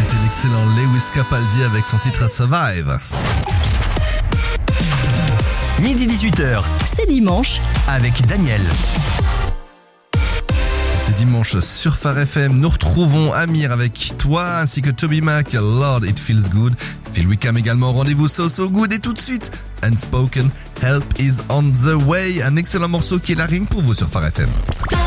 C'était l'excellent Lewis Capaldi avec son titre Survive. Midi 18h, C'est dimanche. avec Daniel. C'est dimanche sur Phare FM. Nous retrouvons Amir avec toi ainsi que Toby Mac. Lord, it feels good. Phil Wickham également. Rendez-vous so good. Et tout de suite, Unspoken, Help is on the way. Un excellent morceau qui est la ring pour vous sur Phare FM.